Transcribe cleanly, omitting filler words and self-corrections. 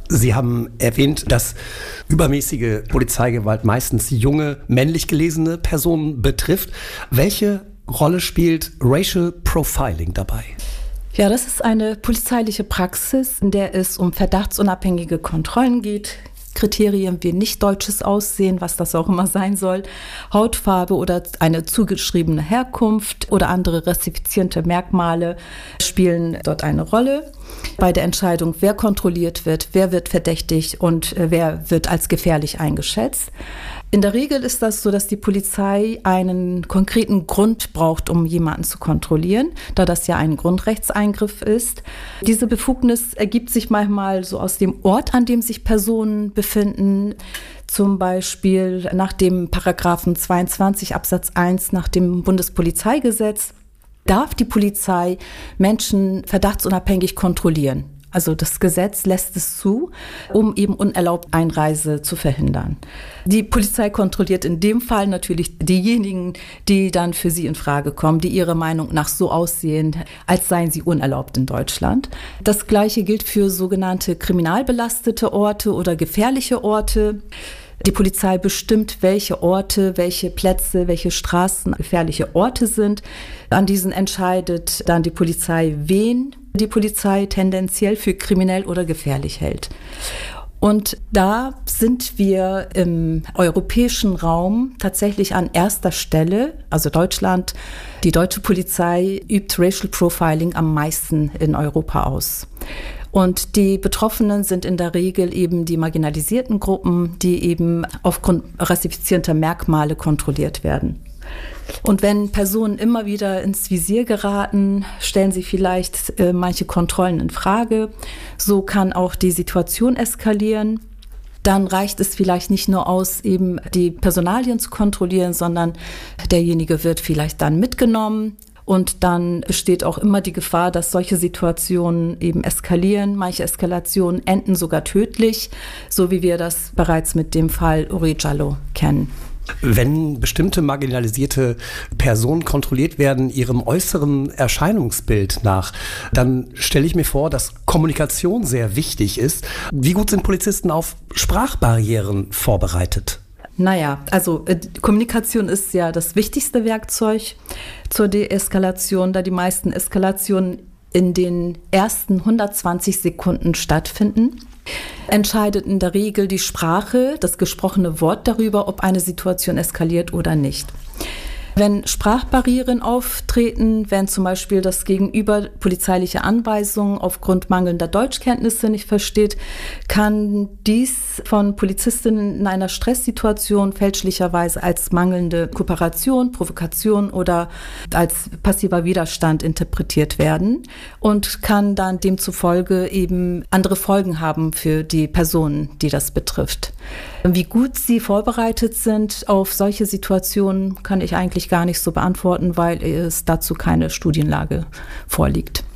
Sie haben erwähnt, dass übermäßige Polizeigewalt meistens junge, männlich gelesene Personen betrifft. Welche Rolle spielt Racial Profiling dabei? Ja, das ist eine polizeiliche Praxis, in der es um verdachtsunabhängige Kontrollen geht. Kriterien wie nicht deutsches Aussehen, was das auch immer sein soll, Hautfarbe oder eine zugeschriebene Herkunft oder andere rassifizierte Merkmale spielen dort eine Rolle bei der Entscheidung, wer kontrolliert wird, wer wird verdächtigt und wer wird als gefährlich eingeschätzt. In der Regel ist das so, dass die Polizei einen konkreten Grund braucht, um jemanden zu kontrollieren, da das ja ein Grundrechtseingriff ist. Diese Befugnis ergibt sich manchmal so aus dem Ort, an dem sich Personen befinden. Zum Beispiel nach dem Paragraphen 22 Absatz 1 nach dem Bundespolizeigesetz darf die Polizei Menschen verdachtsunabhängig kontrollieren. Also das Gesetz lässt es zu, um eben unerlaubt Einreise zu verhindern. Die Polizei kontrolliert in dem Fall natürlich diejenigen, die dann für sie in Frage kommen, die ihrer Meinung nach so aussehen, als seien sie unerlaubt in Deutschland. Das Gleiche gilt für sogenannte kriminalbelastete Orte oder gefährliche Orte. Die Polizei bestimmt, welche Orte, welche Plätze, welche Straßen gefährliche Orte sind. An diesen entscheidet dann die Polizei, wen die Polizei tendenziell für kriminell oder gefährlich hält. Und da sind wir im europäischen Raum tatsächlich an erster Stelle, also Deutschland. Die deutsche Polizei übt Racial Profiling am meisten in Europa aus. Und die Betroffenen sind in der Regel eben die marginalisierten Gruppen, die eben aufgrund rassifizierter Merkmale kontrolliert werden. Und wenn Personen immer wieder ins Visier geraten, stellen sie vielleicht manche Kontrollen in Frage. So kann auch die Situation eskalieren. Dann reicht es vielleicht nicht nur aus, eben die Personalien zu kontrollieren, sondern derjenige wird vielleicht dann mitgenommen. Und dann besteht auch immer die Gefahr, dass solche Situationen eben eskalieren. Manche Eskalationen enden sogar tödlich, so wie wir das bereits mit dem Fall Uri Jalloh kennen. Wenn bestimmte marginalisierte Personen kontrolliert werden, ihrem äußeren Erscheinungsbild nach, dann stelle ich mir vor, dass Kommunikation sehr wichtig ist. Wie gut sind Polizisten auf Sprachbarrieren vorbereitet? Naja, also Kommunikation ist ja das wichtigste Werkzeug zur Deeskalation, da die meisten Eskalationen in den ersten 120 Sekunden stattfinden. Entscheidet in der Regel die Sprache, das gesprochene Wort darüber, ob eine Situation eskaliert oder nicht. Wenn Sprachbarrieren auftreten, wenn zum Beispiel das Gegenüber polizeiliche Anweisungen aufgrund mangelnder Deutschkenntnisse nicht versteht, kann dies von Polizistinnen in einer Stresssituation fälschlicherweise als mangelnde Kooperation, Provokation oder als passiver Widerstand interpretiert werden und kann dann demzufolge eben andere Folgen haben für die Personen, die das betrifft. Wie gut sie vorbereitet sind auf solche Situationen, kann ich eigentlich gar nicht so beantworten, weil es dazu keine Studienlage vorliegt.